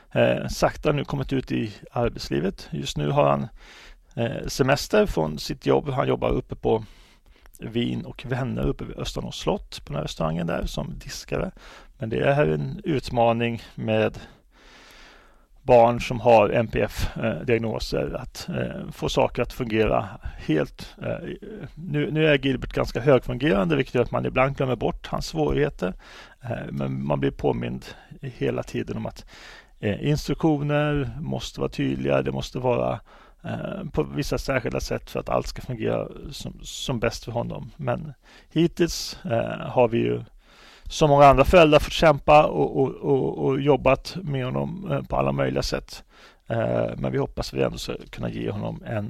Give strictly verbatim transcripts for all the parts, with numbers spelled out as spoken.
eh, sakta nu kommit ut i arbetslivet. Just nu har han eh, semester från sitt jobb. Han jobbar uppe på Vin och vänner uppe vid Östanå slott på den här restaurangen där som diskare. Men det är här en utmaning med barn som har N P F-diagnoser att eh, få saker att fungera helt. Eh, nu, nu är Gilbert ganska högfungerande, vilket gör att man ibland glömmer bort hans svårigheter. Eh, men man blir påmind hela tiden om att eh, instruktioner måste vara tydliga, det måste vara eh, på vissa särskilda sätt för att allt ska fungera som, som bäst för honom. Men hittills eh, har vi ju som många andra föräldrar fått kämpa och, och, och, och jobbat med honom på alla möjliga sätt. Eh, men vi hoppas att vi ändå ska kunna ge honom en,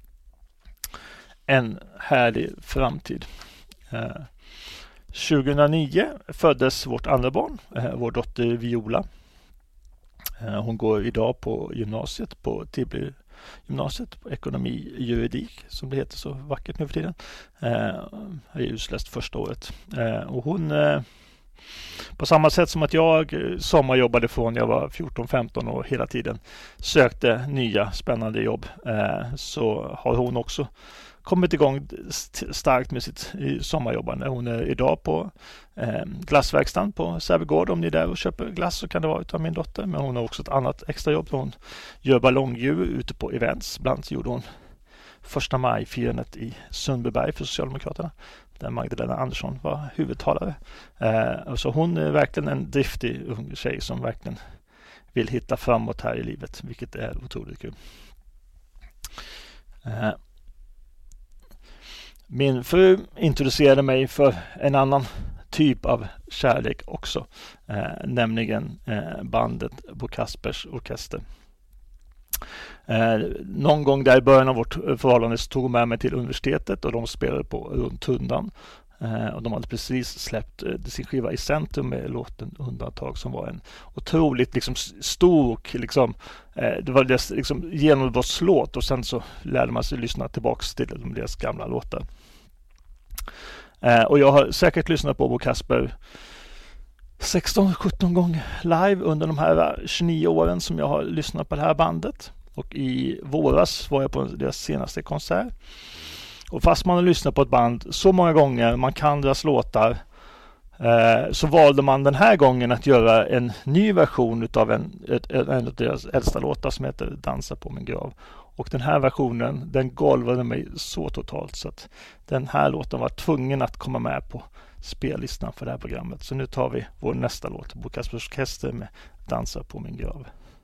en härlig framtid. Eh, tjugohundranio föddes vårt andra barn, eh, vår dotter Viola. Eh, hon går idag på gymnasiet, på Tibble gymnasiet, på ekonomi juridik som det heter så vackert nu för tiden. Eh, jag är utläst första året. Eh, och hon eh, på samma sätt som att jag sommarjobbade från jag var fjorton femton och hela tiden sökte nya spännande jobb, eh, så har hon också kommit igång st- starkt med sitt sommarjobbande. Hon är idag på eh, glassverkstan på Sävegård. Om ni är där och köper glass så kan det vara utav min dotter. Men hon har också ett annat extrajobb. Hon gör ballongdjur ute på events. Bland annat gjorde hon första maj-firandet i Sundbyberg för Socialdemokraterna, där Magdalena Andersson var huvudtalare. Eh, så hon är verkligen en driftig ung tjej som verkligen vill hitta framåt här i livet, vilket är otroligt kul. Eh, Min fru introducerade mig för en annan typ av kärlek också, eh, nämligen eh, bandet Bo Kaspers Orkester. Eh, någon gång där i början av vårt förhållande så tog hon med mig till universitetet och de spelade på runt tundan. Eh, och de hade precis släppt eh, sin skiva I centrum med låten Undantag som var en otroligt liksom, stor och liksom, eh, det var deras liksom, genombrottslåt, och sen så lärde man sig lyssna tillbaks till deras gamla låtar. Eh, och jag har säkert lyssnat på Bo Kasper sexton sjutton gånger live under de här tjugonio åren som jag har lyssnat på det här bandet. Och i våras var jag på deras senaste konsert. Och fast man har lyssnat på ett band så många gånger, man kan deras låtar, eh, så valde man den här gången att göra en ny version utav en, ett, en av deras äldsta låtar som heter Dansa på min grav. Och den här versionen, den golvade mig så totalt så att den här låten var tvungen att komma med på spellistan för det här programmet. Så nu tar vi vår nästa låt, Bo Kaspers Orkester med Dansa på min grav.